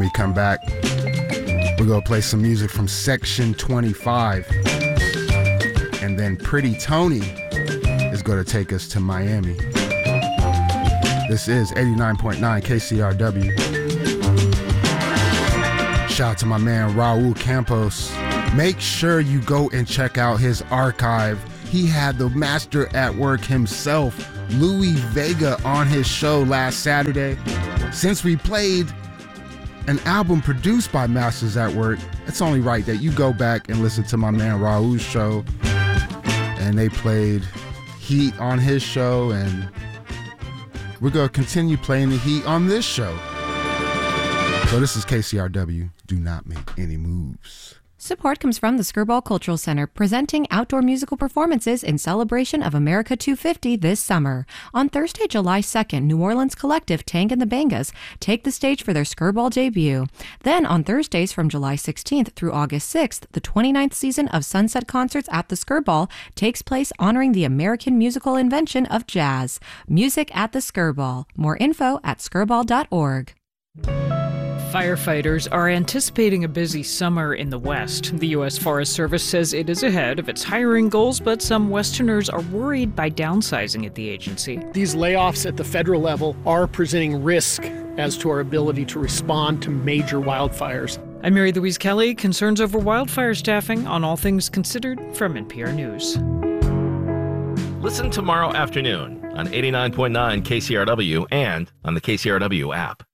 we come back, we're going to play some music from Section 25. And then Pretty Tony is going to take us to Miami. This is 89.9 KCRW. Shout out to my man Raul Campos. Make sure you go and check out his archive. He had the master at work himself, Louis Vega, on his show last Saturday. Since we played an album produced by Masters at Work, it's only right that you go back and listen to my man Raul's show. And they played Heat on his show, and we're going to continue playing the Heat on this show. So this is KCRW. Do not make any moves. Support comes from the Skirball Cultural Center, presenting outdoor musical performances in celebration of America 250 this summer. On Thursday, July 2nd, New Orleans collective Tank and the Bangas take the stage for their Skirball debut. Then on Thursdays from July 16th through August 6th, the 29th season of Sunset Concerts at the Skirball takes place, honoring the American musical invention of jazz. Music at the Skirball. More info at skirball.org. Firefighters are anticipating a busy summer in the West. The U.S. Forest Service says it is ahead of its hiring goals, but some Westerners are worried by downsizing at the agency. These layoffs at the federal level are presenting risk as to our ability to respond to major wildfires. I'm Mary Louise Kelly. Concerns over wildfire staffing on All Things Considered from NPR News. Listen tomorrow afternoon on 89.9 KCRW and on the KCRW app.